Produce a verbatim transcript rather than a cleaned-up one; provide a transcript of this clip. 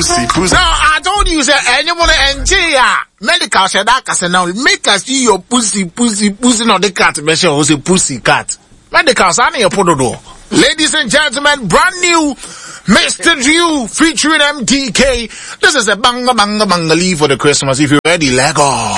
pussy, pussy. No, I told you, say, anyone and medical said that, I said, now make us see your pussy, pussy, pussy, not the cat, but she was a pussy cat. Medical, I need a podo. Ladies and gentlemen, brand new Mister Drew featuring M D K. This is a banga banga banga leave for the Christmas. If you're ready, let go.